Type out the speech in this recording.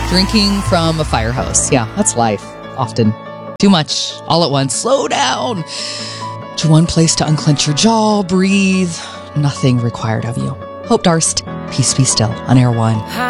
Drinking from a fire hose. Yeah, that's life. Often. Too much. All at once. Slow down. To one place to unclench your jaw. Breathe. Nothing required of you. Hope Darst. Peace be still on Air One.